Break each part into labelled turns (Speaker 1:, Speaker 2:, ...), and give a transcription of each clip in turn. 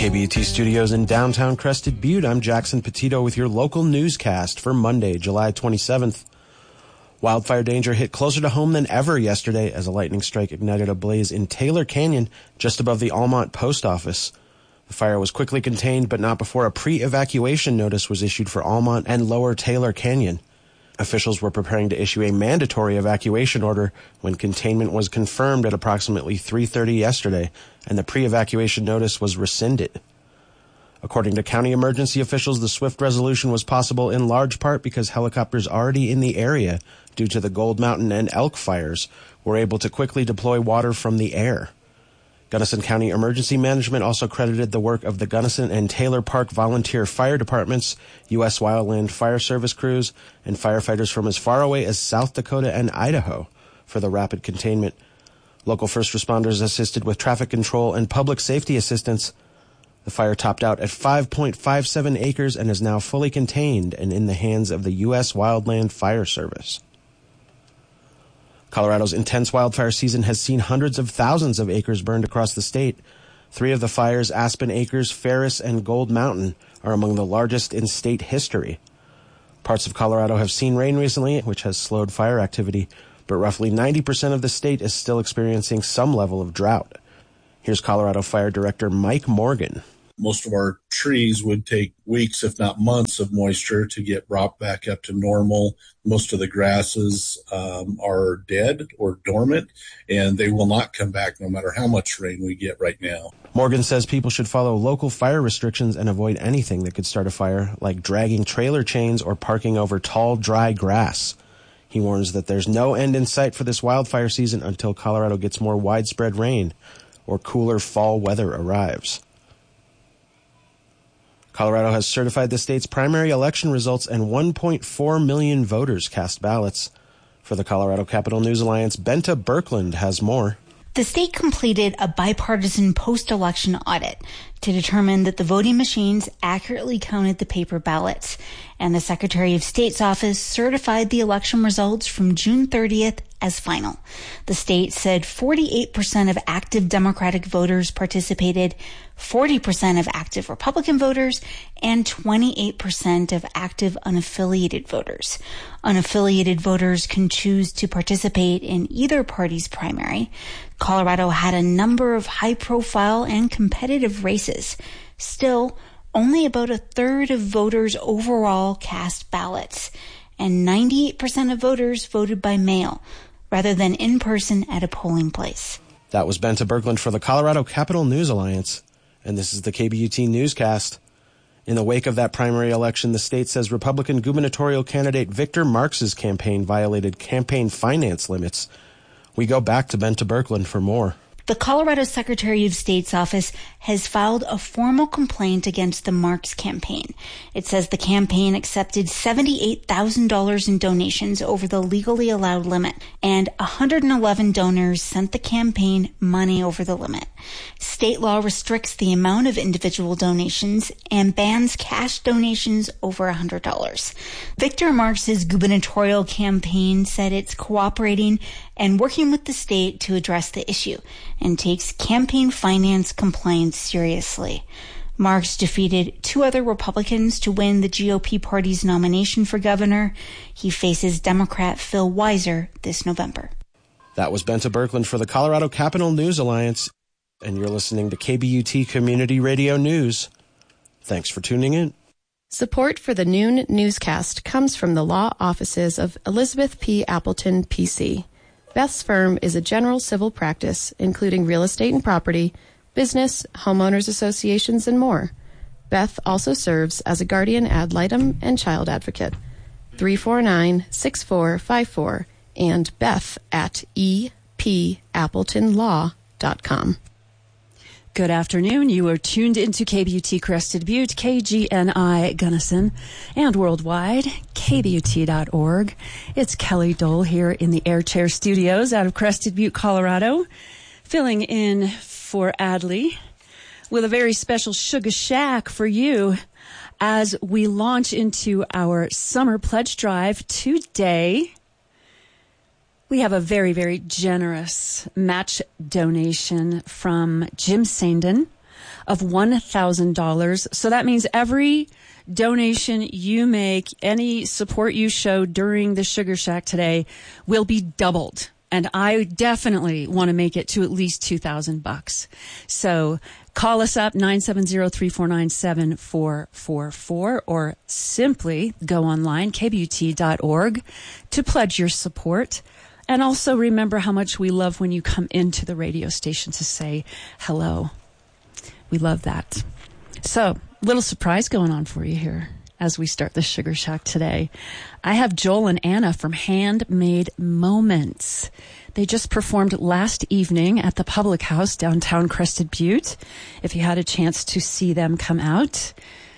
Speaker 1: KBUT Studios in downtown Crested Butte, I'm Jackson Petito with your local newscast for Monday, July 27th. Wildfire danger hit closer to home than ever yesterday as a lightning strike ignited a blaze in Taylor Canyon just above the Almont Post Office. The fire was quickly contained, but not before a pre-evacuation notice was issued for Almont and Lower Taylor Canyon. Officials were preparing to issue a mandatory evacuation order when containment was confirmed at approximately 3:30 yesterday, and the pre-evacuation notice was rescinded. According to county emergency officials, the swift resolution was possible in large part because helicopters already in the area, due to the Gold Mountain and Elk fires, were able to quickly deploy water from the air. Gunnison County Emergency Management also credited the work of the Gunnison and Taylor Park Volunteer Fire Departments, U.S. Wildland Fire Service crews, and firefighters from as far away as South Dakota and Idaho for the rapid containment. Local first responders assisted with traffic control and public safety assistance. The fire topped out at 5.57 acres and is now fully contained and in the hands of the U.S. Wildland Fire Service. Colorado's intense wildfire season has seen hundreds of thousands of acres burned across the state. 3 of the fires, Aspen Acres, Ferris, and Gold Mountain, are among the largest in state history. Parts of Colorado have seen rain recently, which has slowed fire activity, but roughly 90% of the state is still experiencing some level of drought. Here's Colorado Fire Director Mike Morgan.
Speaker 2: Most of our trees would take weeks, if not months, of moisture to get brought back up to normal. Most of the grasses are dead or dormant, and they will not come back no matter how much rain we get right now.
Speaker 1: Morgan says people should follow local fire restrictions and avoid anything that could start a fire, like dragging trailer chains or parking over tall, dry grass. He warns that there's no end in sight for this wildfire season until Colorado gets more widespread rain or cooler fall weather arrives. Colorado has certified the state's primary election results, and 1.4 million voters cast ballots. For the Colorado Capital News Alliance, Benta Birkeland has more.
Speaker 3: The state completed a bipartisan post-election audit to determine that the voting machines accurately counted the paper ballots, and the Secretary of State's office certified the election results from June 30th as final. The state said 48% of active Democratic voters participated, 40% of active Republican voters, and 28% of active unaffiliated voters. Unaffiliated voters can choose to participate in either party's primary. Colorado had a number of high-profile and competitive races. Still, only about a third of voters overall cast ballots, and 98% of voters voted by mail rather than in person at a polling place.
Speaker 1: That was Benta Birkeland for the Colorado Capital News Alliance, and this is the KBUT Newscast. In the wake of that primary election, the state says Republican gubernatorial candidate Victor Marx's campaign violated campaign finance limits. We go back to Benta Birkeland for more.
Speaker 3: The Colorado Secretary of State's office has filed a formal complaint against the Marx campaign. It says the campaign accepted $78,000 in donations over the legally allowed limit, and 111 donors sent the campaign money over the limit. State law restricts the amount of individual donations and bans cash donations over $100. Victor Marx's gubernatorial campaign said it's cooperating and working with the state to address the issue, and takes campaign finance compliance seriously. Marx defeated 2 other Republicans to win the GOP party's nomination for governor. He faces Democrat Phil Weiser this November.
Speaker 1: That was Benta Birkeland for the Colorado Capital News Alliance, and you're listening to KBUT Community Radio News. Thanks for tuning in.
Speaker 4: Support for the noon newscast comes from the law offices of Elizabeth P. Appleton, P.C. Beth's firm is a general civil practice, including real estate and property, business, homeowners associations, and more. Beth also serves as a guardian ad litem and child advocate. 349-6454 and Beth at epappletonlaw.com.
Speaker 5: Good afternoon. You are tuned into KBUT Crested Butte, KGNI Gunnison, and worldwide, KBUT.org. It's Kelly Dole here in the Air Chair Studios out of Crested Butte, Colorado, filling in for Adley with a very special Sugar Shack for you as we launch into our summer pledge drive today. We have a very, very generous match donation from Jim Sandin of $1,000. So that means every donation you make, any support you show during the Sugar Shack today will be doubled. And I definitely want to make it to at least $2,000. So call us up, 970-349-7444, or simply go online, kbut.org, to pledge your support. And also remember how much we love when you come into the radio station to say hello. We love that. So, little surprise going on for you here as we start the Sugar Shack today. I have Joel and Anna from Handmade Moments. They just performed last evening at the Public House downtown Crested Butte. If you had a chance to see them come out.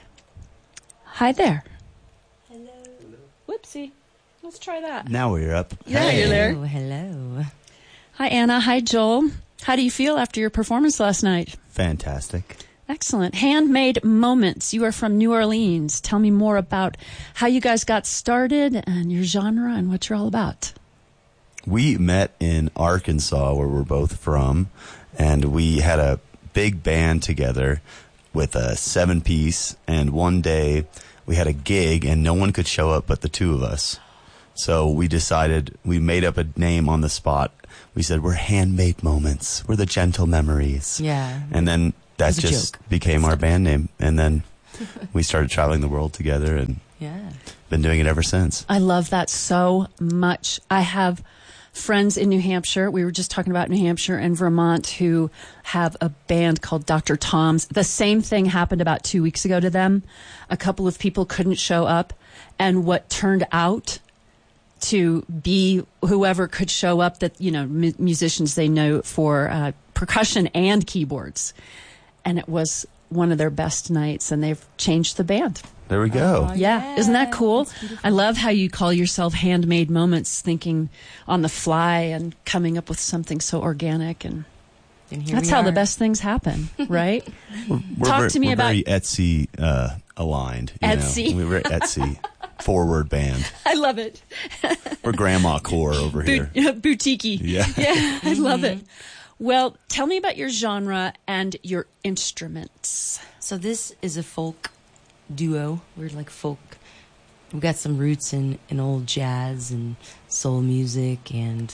Speaker 5: Hi there.
Speaker 6: Hello.
Speaker 5: Whoopsie. Let's try that.
Speaker 7: Now we're up.
Speaker 5: Yeah, you're there.
Speaker 6: Hello.
Speaker 5: Hi, Anna. Hi, Joel. How do you feel after your performance last night?
Speaker 7: Fantastic.
Speaker 5: Excellent. Handmade Moments. You are from New Orleans. Tell me more about how you guys got started and your genre and what you're all about.
Speaker 7: We met in Arkansas, where we're both from, and we had a big band together with a 7-piece, and one day we had a gig and no one could show up but the two of us. So we decided, we made up a name on the spot. We said, we're Handmade Moments. We're the gentle memories.
Speaker 6: Yeah.
Speaker 7: And then that
Speaker 6: It's a
Speaker 7: just
Speaker 6: joke.
Speaker 7: became our band name. And then we started traveling the world together and
Speaker 6: Yeah.
Speaker 7: been doing it ever since.
Speaker 5: I love that so much. I have friends in New Hampshire. We were just talking about New Hampshire and Vermont who have a band called Dr. Tom's. The same thing happened about 2 weeks ago to them. A couple of people couldn't show up, and what turned out to be whoever could show up, that, you know, musicians they know for percussion and keyboards. And it was one of their best nights, and they've changed the band.
Speaker 7: There we go.
Speaker 6: Oh,
Speaker 5: Yeah. Isn't that cool?
Speaker 6: That's beautiful.
Speaker 5: I love how you call yourself Handmade Moments, thinking on the fly and coming up with something so organic. And
Speaker 6: And here
Speaker 5: that's
Speaker 6: we
Speaker 5: how the
Speaker 6: are.
Speaker 5: best things happen, right?
Speaker 7: We're
Speaker 5: Talk to me
Speaker 7: we're
Speaker 5: about-
Speaker 7: very Etsy aligned. You
Speaker 5: Etsy.
Speaker 7: Know? We're Etsy forward band.
Speaker 5: I love it.
Speaker 7: We're grandma core over here.
Speaker 5: Boutique-y.
Speaker 7: Yeah.
Speaker 5: Yeah, I love it. Well, tell me about your genre and your instruments.
Speaker 6: So this is a folk duo. We're like folk. We've got some roots in old jazz and soul music, and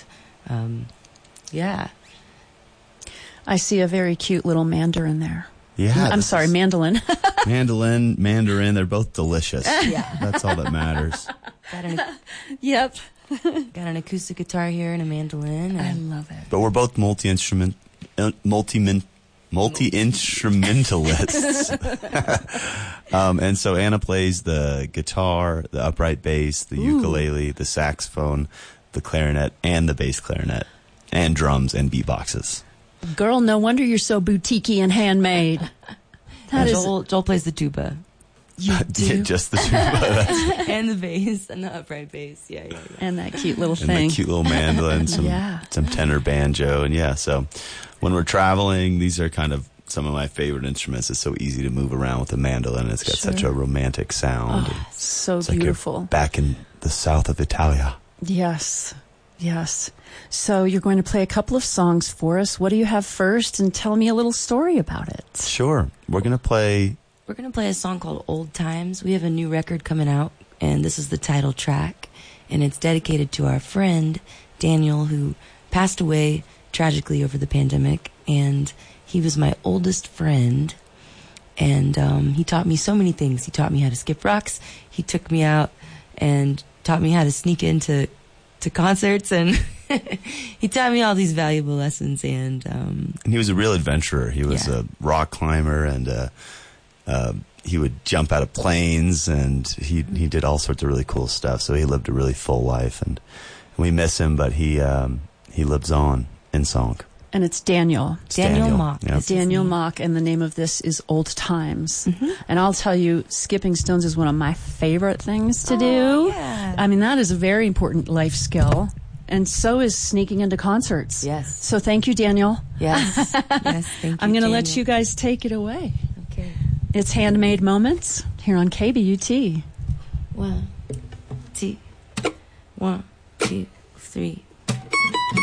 Speaker 6: yeah.
Speaker 5: I see a very cute little mandarin there.
Speaker 7: Yeah.
Speaker 5: I'm
Speaker 7: this
Speaker 5: sorry,
Speaker 7: is-
Speaker 5: mandolin.
Speaker 7: Mandolin, mandarin, they're both delicious.
Speaker 6: Yeah.
Speaker 7: That's all that matters.
Speaker 5: Yep.
Speaker 6: Got an acoustic guitar here and a mandolin.
Speaker 5: I
Speaker 6: And
Speaker 5: love it.
Speaker 7: But we're both multi-instrumentalists. And so Anna plays the guitar, the upright bass, the ukulele, the saxophone, the clarinet, and the bass clarinet, and drums and beatboxes.
Speaker 5: Girl, no wonder you're so boutique-y and handmade. That is,
Speaker 6: Joel plays the tuba
Speaker 5: you do.
Speaker 7: Just the tuba
Speaker 6: and the bass and the upright bass. Yeah.
Speaker 5: And that cute little
Speaker 7: and
Speaker 5: thing.
Speaker 7: the cute little mandolin, some tenor banjo, and yeah. So when we're traveling, these are kind of some of my favorite instruments. It's so easy to move around with the mandolin. It's got such a romantic sound.
Speaker 5: Oh, so
Speaker 7: It's like you're
Speaker 5: beautiful.
Speaker 7: back in the south of Italia.
Speaker 5: Yes. Yes. So you're going to play a couple of songs for us. What do you have first? And tell me a little story about it.
Speaker 7: Sure. We're going to play.
Speaker 6: We're going to play a song called Old Times. We have a new record coming out, and this is the title track. And it's dedicated to our friend, Daniel, who passed away tragically over the pandemic. And he was my oldest friend. And he taught me so many things. He taught me how to skip rocks. He took me out and taught me how to sneak into concerts. And he taught me all these valuable lessons. And
Speaker 7: he was a real adventurer. He was a rock climber, and he would jump out of planes, and he did all sorts of really cool stuff. So he lived a really full life, and we miss him, but he lives on in song.
Speaker 5: And it's Daniel.
Speaker 6: Daniel Mock.
Speaker 7: Yep.
Speaker 6: is his
Speaker 5: Daniel
Speaker 6: name.
Speaker 5: Mock, and the name of this is Old Times.
Speaker 6: Mm-hmm.
Speaker 5: And I'll tell you, skipping stones is one of my favorite things to do.
Speaker 6: yeah.
Speaker 5: I mean, that is a very important life skill. And so is sneaking into concerts.
Speaker 6: Yes.
Speaker 5: So thank you, Daniel.
Speaker 6: Yes. Yes. Thank you.
Speaker 5: I'm going to let
Speaker 6: Daniel.
Speaker 5: you guys take it away.
Speaker 6: Okay.
Speaker 5: It's Handmade Moments here on KBUT.
Speaker 6: 1, 2, 1, 2, 3.